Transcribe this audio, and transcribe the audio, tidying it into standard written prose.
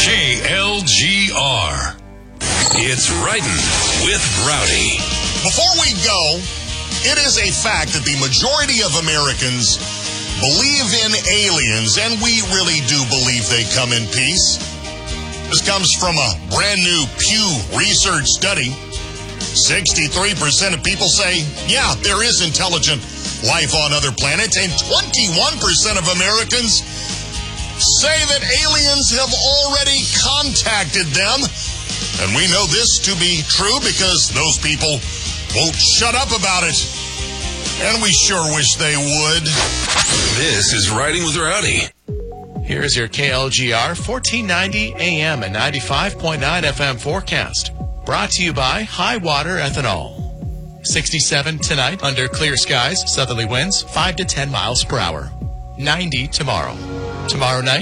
KLGR. It's Writing with Rowdy. Before we go, it is a fact that the majority of Americans believe in aliens, and we really do believe they come in peace. This comes from a brand new Pew Research study. 63% of people say, yeah, there is intelligent life on other planets, and 21% of Americans say that aliens have already contacted them. And we know this to be true because those people won't shut up about it. And we sure wish they would. This is Writing with Rowdy. Here's your KLGR 1490 AM and 95.9 FM forecast. Brought to you by High Water Ethanol. 67 tonight under clear skies, southerly winds 5 to 10 miles per hour. 90 tomorrow. Tomorrow night,